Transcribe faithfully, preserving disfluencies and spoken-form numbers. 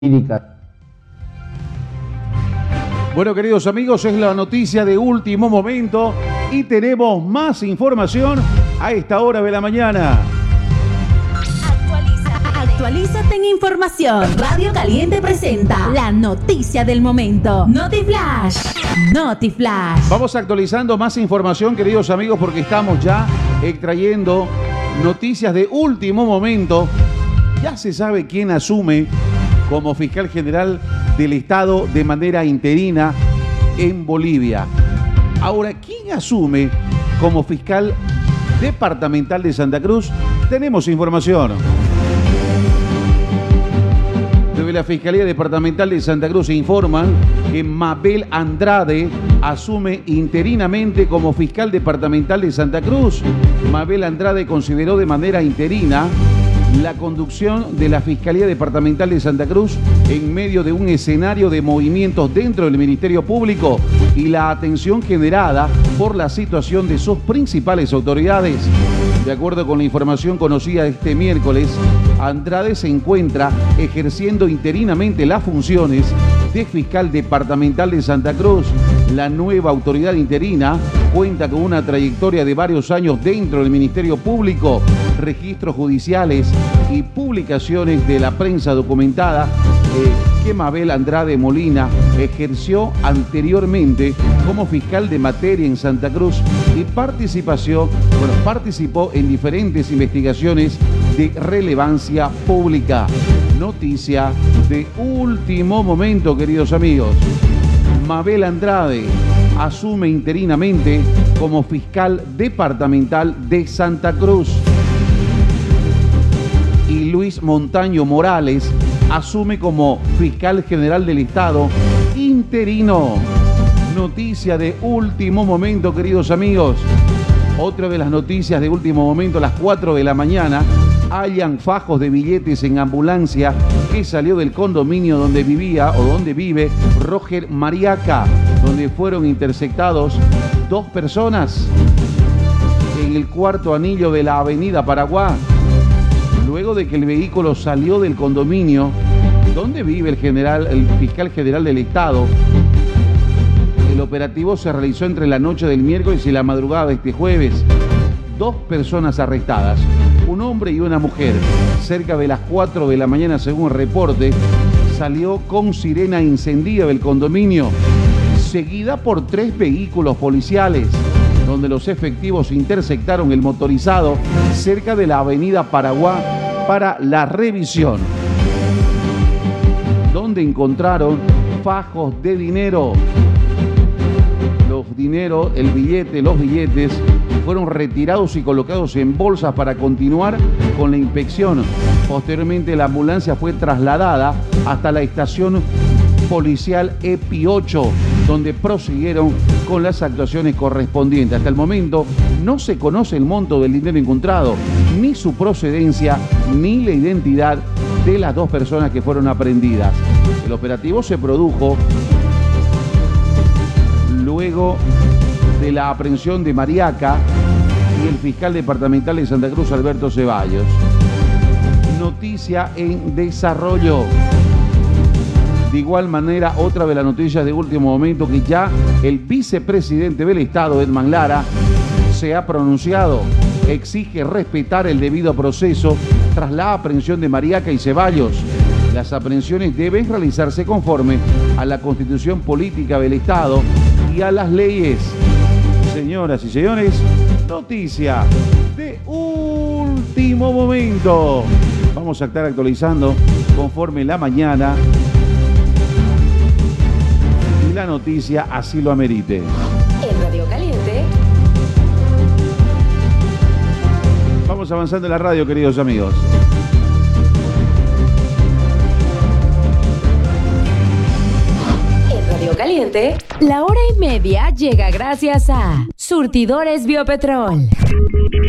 Bueno, queridos amigos, es la noticia de último momento y tenemos más información a esta hora de la mañana. Actualízate en información. Radio Caliente presenta la noticia del momento. Notiflash. Notiflash. Vamos actualizando más información, queridos amigos, porque estamos ya extrayendo noticias de último momento. Ya se sabe quién asume como fiscal general del Estado de manera interina en Bolivia. Ahora, ¿quién asume como fiscal departamental de Santa Cruz? Tenemos información. Desde la Fiscalía Departamental de Santa Cruz se informan que Mabel Andrade asume interinamente como fiscal departamental de Santa Cruz. Mabel Andrade consideró de manera interina la conducción de la Fiscalía Departamental de Santa Cruz en medio de un escenario de movimientos dentro del Ministerio Público y la atención generada por la situación de sus principales autoridades. De acuerdo con la información conocida este miércoles, Andrade se encuentra ejerciendo interinamente las funciones de fiscal departamental de Santa Cruz. La nueva autoridad interina cuenta con una trayectoria de varios años dentro del Ministerio Público, registros judiciales y publicaciones de la prensa documentada eh, que Mabel Andrade Molina ejerció anteriormente como fiscal de materia en Santa Cruz y participación, bueno, participó en diferentes investigaciones de relevancia pública. Noticia de último momento, queridos amigos. Mabel Andrade asume interinamente como fiscal departamental de Santa Cruz. Y Luis Montaño Morales asume como fiscal general del Estado interino. Noticia de último momento, queridos amigos. Otra de las noticias de último momento, a las cuatro de la mañana, hallan fajos de billetes en ambulancia que salió del condominio donde vivía o donde vive Roger Mariaca, donde fueron interceptados dos personas en el cuarto anillo de la avenida Paraguay. Luego de que el vehículo salió del condominio donde vive el general, el fiscal general del Estado, el operativo se realizó entre la noche del miércoles y la madrugada de este jueves. Dos personas arrestadas, un hombre y una mujer. Cerca de las cuatro de la mañana, según el reporte, salió con sirena encendida del condominio, seguida por tres vehículos policiales, donde los efectivos interceptaron el motorizado cerca de la avenida Paraguay para la revisión, donde encontraron fajos de dinero. Los dineros, el billete, los billetes fueron retirados y colocados en bolsas para continuar con la inspección. Posteriormente, la ambulancia fue trasladada hasta la estación policial E P I ocho, donde prosiguieron con las actuaciones correspondientes. Hasta el momento no se conoce el monto del dinero encontrado, ni su procedencia, ni la identidad de las dos personas que fueron aprehendidas. El operativo se produjo luego de la aprehensión de Mariaca y el fiscal departamental de Santa Cruz, Alberto Ceballos. Noticia en desarrollo. De igual manera, otra de las noticias de último momento, que ya el vicepresidente del Estado, Edman Lara, se ha pronunciado. Exige respetar el debido proceso tras la aprehensión de Mariaca y Ceballos. Las aprehensiones deben realizarse conforme a la Constitución Política del Estado y a las leyes. Señoras y señores, noticia de último momento. Vamos a estar actualizando conforme la mañana y la noticia así lo amerite. En Radio Caliente. Vamos avanzando en la radio, queridos amigos. En Radio Caliente, la hora y media llega gracias a Surtidores Biopetrol.